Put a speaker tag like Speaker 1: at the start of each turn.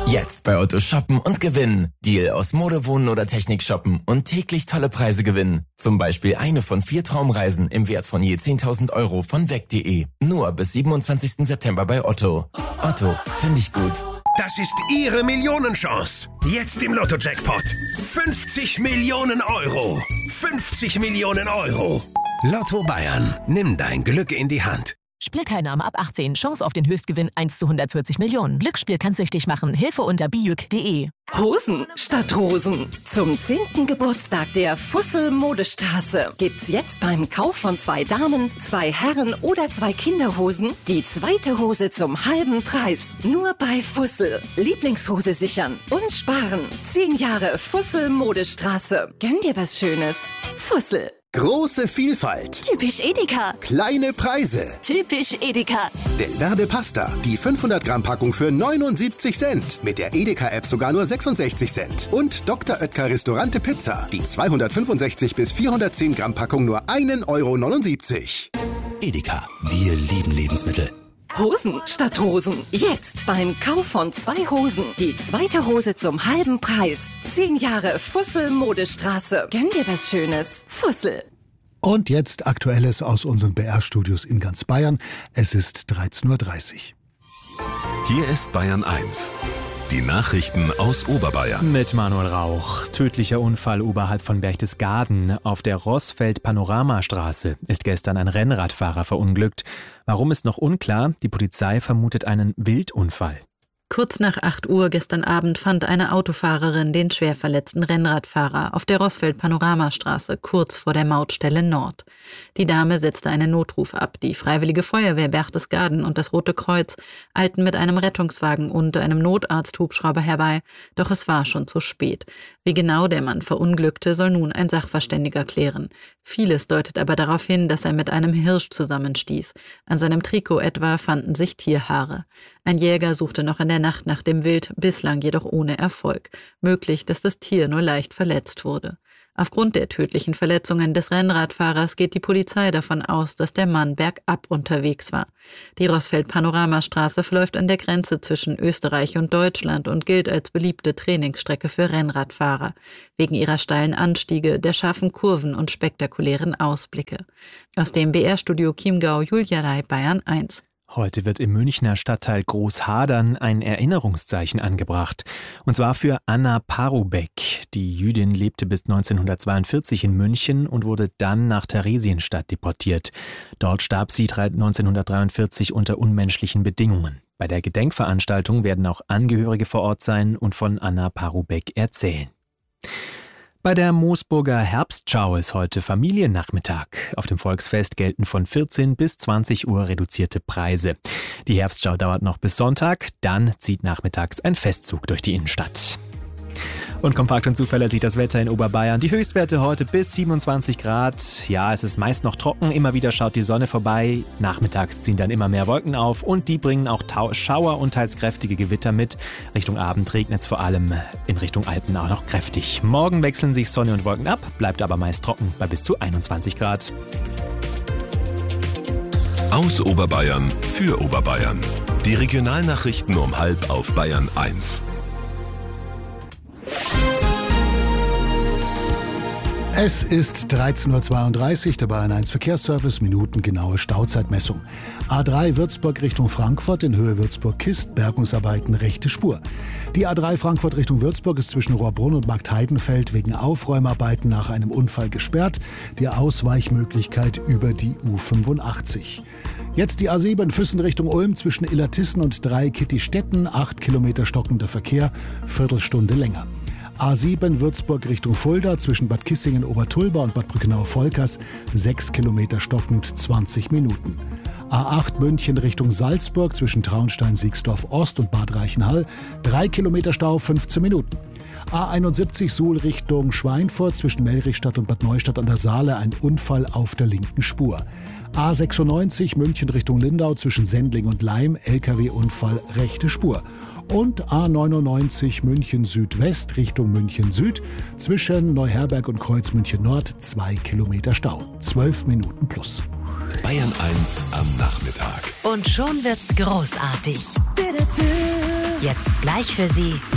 Speaker 1: Jetzt bei Otto shoppen und gewinnen. Deal aus Mode, Wohnen oder Technik shoppen und täglich tolle Preise gewinnen. Zum Beispiel eine von 4 Traumreisen im Wert von je 10.000 € von weg.de. Nur bis 27. September bei Otto. Otto, finde ich gut.
Speaker 2: Das ist Ihre Millionenchance. Jetzt im Lotto-Jackpot. 50 Millionen €. 50 Millionen €. Lotto Bayern. Nimm dein Glück in die Hand.
Speaker 3: Spielteilnahme ab 18. Chance auf den Höchstgewinn 1 zu 140 Millionen. Glücksspiel kann süchtig machen. Hilfe unter bijuk.de.
Speaker 4: Hosen statt Rosen. Zum 10. Geburtstag der Fussel Modestraße gibt's jetzt beim Kauf von 2 Damen, 2 Herren oder 2 Kinderhosen die zweite Hose zum halben Preis. Nur bei Fussel. Lieblingshose sichern und sparen. 10 Jahre Fussel Modestraße. Gönn dir was Schönes. Fussel.
Speaker 2: Große Vielfalt.
Speaker 5: Typisch Edeka.
Speaker 2: Kleine Preise.
Speaker 5: Typisch Edeka.
Speaker 2: Del Verde Pasta. Die 500 Gramm Packung für 79 Cent. Mit der Edeka-App sogar nur 66 Cent. Und Dr. Oetker Restaurante Pizza. Die 265 bis 410 Gramm Packung nur 1,79 €.
Speaker 6: Edeka. Wir lieben Lebensmittel.
Speaker 4: Hosen statt Rosen. Jetzt beim Kauf von 2 Hosen die zweite Hose zum halben Preis. 10 Jahre Fussel Modestraße. Gönn dir was Schönes. Fussel.
Speaker 7: Und jetzt Aktuelles aus unseren BR-Studios in ganz Bayern. Es ist 13:30 Uhr.
Speaker 8: Hier ist Bayern 1. Die Nachrichten aus Oberbayern.
Speaker 9: Mit Manuel Rauch. Tödlicher Unfall oberhalb von Berchtesgaden. Auf der Rossfeld-Panoramastraße ist gestern ein Rennradfahrer verunglückt. Warum ist noch unklar? Die Polizei vermutet einen Wildunfall.
Speaker 10: Kurz nach 8 Uhr gestern Abend fand eine Autofahrerin den schwer verletzten Rennradfahrer auf der Rossfeld-Panoramastraße kurz vor der Mautstelle Nord. Die Dame setzte einen Notruf ab. Die Freiwillige Feuerwehr Berchtesgaden und das Rote Kreuz eilten mit einem Rettungswagen und einem Notarzthubschrauber herbei, doch es war schon zu spät. Wie genau der Mann verunglückte, soll nun ein Sachverständiger klären. Vieles deutet aber darauf hin, dass er mit einem Hirsch zusammenstieß. An seinem Trikot etwa fanden sich Tierhaare. Ein Jäger suchte noch in der Nacht nach dem Wild, bislang jedoch ohne Erfolg. Möglich, dass das Tier nur leicht verletzt wurde. Aufgrund der tödlichen Verletzungen des Rennradfahrers geht die Polizei davon aus, dass der Mann bergab unterwegs war. Die Rossfeld-Panoramastraße verläuft an der Grenze zwischen Österreich und Deutschland und gilt als beliebte Trainingsstrecke für Rennradfahrer. Wegen ihrer steilen Anstiege, der scharfen Kurven und spektakulären Ausblicke. Aus dem BR-Studio Chiemgau, Julia Lai, Bayern 1.
Speaker 9: Heute wird im Münchner Stadtteil Großhadern ein Erinnerungszeichen angebracht. Und zwar für Anna Parubek. Die Jüdin lebte bis 1942 in München und wurde dann nach Theresienstadt deportiert. Dort starb sie 1943 unter unmenschlichen Bedingungen. Bei der Gedenkveranstaltung werden auch Angehörige vor Ort sein und von Anna Parubek erzählen. Bei der Moosburger Herbstschau ist heute Familiennachmittag. Auf dem Volksfest gelten von 14 bis 20 Uhr reduzierte Preise. Die Herbstschau dauert noch bis Sonntag, dann zieht nachmittags ein Festzug durch die Innenstadt. Und kompakt und zuverlässig das Wetter in Oberbayern. Die Höchstwerte heute bis 27 Grad. Ja, es ist meist noch trocken, immer wieder schaut die Sonne vorbei. Nachmittags ziehen dann immer mehr Wolken auf und die bringen auch Schauer und teils kräftige Gewitter mit. Richtung Abend regnet es vor allem in Richtung Alpen auch noch kräftig. Morgen wechseln sich Sonne und Wolken ab, bleibt aber meist trocken bei bis zu 21 Grad.
Speaker 8: Aus Oberbayern für Oberbayern. Die Regionalnachrichten um 12:30 auf Bayern 1.
Speaker 7: Es ist 13:32 Uhr, der Bayern 1 Verkehrsservice, minutengenaue Stauzeitmessung. A3 Würzburg Richtung Frankfurt, in Höhe Würzburg-Kist, Bergungsarbeiten rechte Spur. Die A3 Frankfurt Richtung Würzburg ist zwischen Rohrbrunn und Marktheidenfeld wegen Aufräumarbeiten nach einem Unfall gesperrt. Die Ausweichmöglichkeit über die U85. Jetzt die A7 Füssen Richtung Ulm zwischen Illertissen und Dreieckittistetten, 8 Kilometer stockender Verkehr, Viertelstunde länger. A7 Würzburg Richtung Fulda zwischen Bad Kissingen-Obertulba und Bad Brückenau-Volkers 6 Kilometer stockend 20 Minuten. A8 München Richtung Salzburg zwischen Traunstein-Siegsdorf-Ost und Bad Reichenhall 3 Kilometer Stau 15 Minuten. A71 Suhl Richtung Schweinfurt zwischen Melrichstadt und Bad Neustadt an der Saale ein Unfall auf der linken Spur. A96 München Richtung Lindau zwischen Sendling und Laim LKW-Unfall rechte Spur. Und A99 München Südwest Richtung München Süd zwischen Neuherberg und Kreuz München Nord 2 Kilometer Stau. 12 Minuten plus.
Speaker 8: Bayern 1 am Nachmittag.
Speaker 5: Und schon wird's großartig.
Speaker 11: Jetzt gleich für Sie